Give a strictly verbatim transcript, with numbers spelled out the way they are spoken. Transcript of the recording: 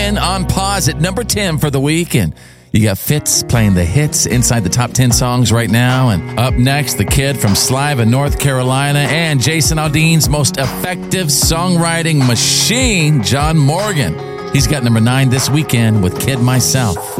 ten on pause at number ten for the week. And you got Fitz playing the hits inside the top ten songs right now. And up next, the kid from Sliva, North Carolina, and Jason Aldean's most effective songwriting machine, John Morgan. He's got number nine this weekend with Kid Myself.